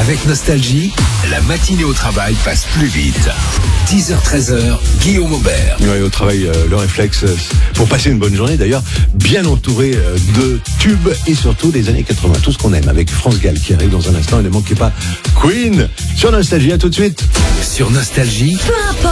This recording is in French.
Avec Nostalgie, la matinée au travail passe plus vite. 10h-13h, Guillaume Aubert. Oui, au travail, le réflexe pour passer une bonne journée. D'ailleurs, bien entouré de tubes et surtout des années 80. Tout ce qu'on aime avec France Gall qui arrive dans un instant. Et ne manquez pas Queen sur Nostalgie. À tout de suite. Sur Nostalgie,